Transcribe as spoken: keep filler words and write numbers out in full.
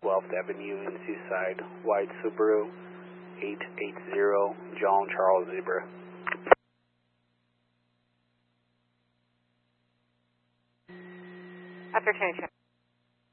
twelfth Avenue in Seaside, white Subaru, eight eight zero, John Charles Zebra. After change.